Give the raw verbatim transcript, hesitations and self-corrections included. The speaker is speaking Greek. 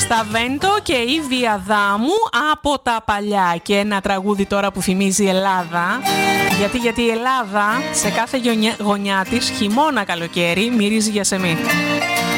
Σταβέντο και η Διαδάμου από τα παλιά. Και ένα τραγούδι τώρα που θυμίζει η Ελλάδα. Γιατί, γιατί η Ελλάδα σε κάθε γωνιά της, χειμώνα καλοκαίρι, μυρίζει για σεμί.